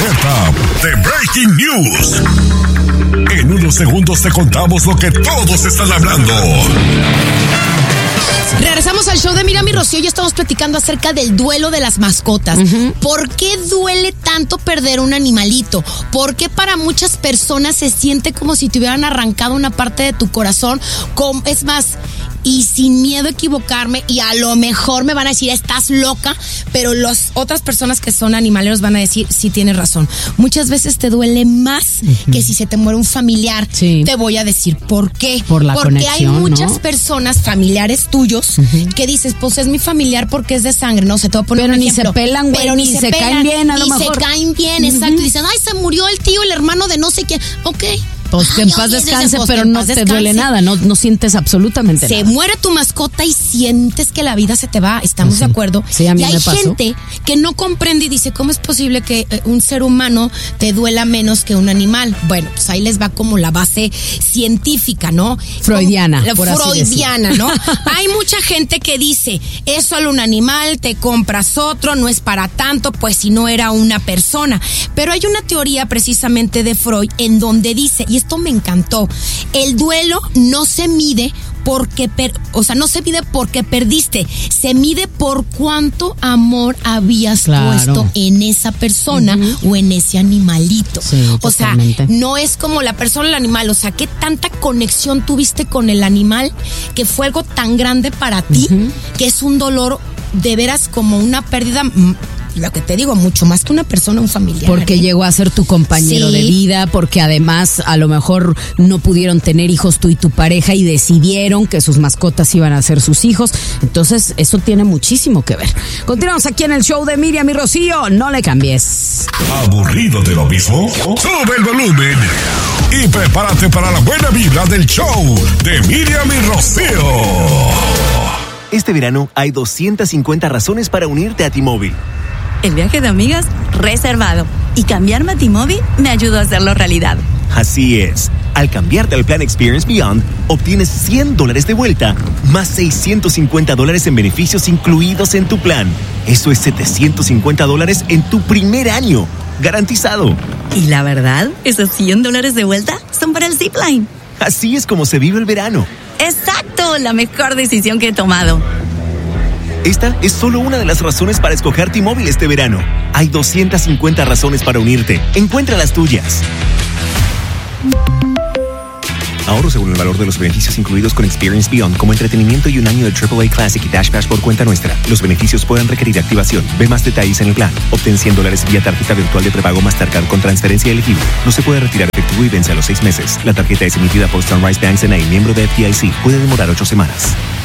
Setup de Breaking News. En unos segundos te contamos lo que todos están hablando. Regresamos al show de Miriam y Rocío y estamos platicando acerca del duelo de las mascotas. ¿Por qué duele tanto perder un animalito? ¿Por qué para muchas personas se siente como si te hubieran arrancado una parte de tu corazón? Es más, y sin miedo a equivocarme, y a lo mejor me van a decir, estás loca, pero las otras personas que son animaleros van a decir, sí, tienes razón. Muchas veces te duele más que si se te muere un familiar. Sí. Te voy a decir por qué. Por la porque conexión, hay muchas ¿no? personas, familiares tuyos, que dices, pues es mi familiar porque es de sangre, no sé, te voy a poner Pero un ni ejemplo. se pelan, güey, Pero ni se caen bien, a lo mejor. Ni se caen bien, exacto. Dicen, ay, se murió el tío, el hermano de no sé quién. Ok. Pues que en paz descanse, pero no te duele nada, no sientes absolutamente nada. Se muere tu mascota y sientes que la vida se te va, ¿estamos de acuerdo? Sí, a mí y hay me pasó. gente que no comprende y dice, ¿cómo es posible que un ser humano te duela menos que un animal? Bueno, pues ahí les va como la base científica, ¿no? Freudiana, La freudiana, ¿no? Hay mucha gente que dice, es solo un animal, te compras otro, no es para tanto, pues si no era una persona. Pero hay una teoría precisamente de Freud en donde dice, y esto me encantó, el duelo no se mide porque no se mide porque perdiste, se mide por cuánto amor habías puesto en esa persona o en ese animalito. Sí, o totalmente. sea, no es como la persona, el animal, o sea, qué tanta conexión tuviste con el animal que fue algo tan grande para ti, que es un dolor de veras como una pérdida. Lo que te digo, mucho más que una persona, un familiar. Porque llegó a ser tu compañero de vida, porque además a lo mejor no pudieron tener hijos tú y tu pareja y decidieron que sus mascotas iban a ser sus hijos. Entonces, eso tiene muchísimo que ver. Continuamos aquí en el show de Miriam y Rocío. No le cambies. ¿Aburrido de lo mismo? Sube el volumen y prepárate para la buena vibra del show de Miriam y Rocío. Este verano hay 250 razones para unirte a T-Mobile. El viaje de amigas reservado. Y cambiarme a T-Mobile me ayudó a hacerlo realidad. Así es. Al cambiarte al plan Experience Beyond, obtienes $100 de vuelta, más $650 en beneficios incluidos en tu plan. Eso es $750 en tu primer año. Garantizado. Y la verdad, esos $100 de vuelta son para el Zipline. Así es como se vive el verano. ¡Exacto! La mejor decisión que he tomado. Esta es solo una de las razones para escoger T-Mobile este verano. Hay 250 razones para unirte. Encuentra las tuyas. Ahorro según el valor de los beneficios incluidos con Experience Beyond, como entretenimiento y un año de AAA Classic y Dash Pass por cuenta nuestra. Los beneficios pueden requerir activación. Ve más detalles en el plan. Obtén $100 vía tarjeta virtual de prepago Mastercard con transferencia elegible. No se puede retirar efectivo y vence a los 6 meses. La tarjeta es emitida por Sunrise Banks N.A., miembro de FDIC. Puede demorar 8 semanas.